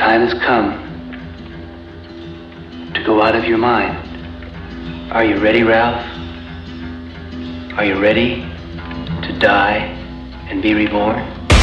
time has come to go out of your mind. Are you ready, Ralph? Are you ready to die and be reborn?